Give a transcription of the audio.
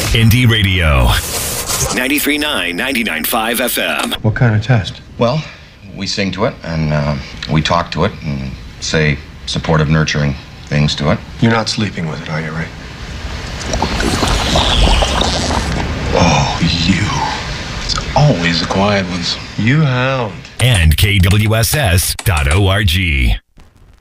Indie Radio. 93.9, 99.5 FM. What kind of test? Well, we sing to it, and we talk to it, and say supportive, nurturing things to it. You're not sleeping with it, are you, Ray? Oh, you. It's always the quiet ones. You hound. And KWSS.org.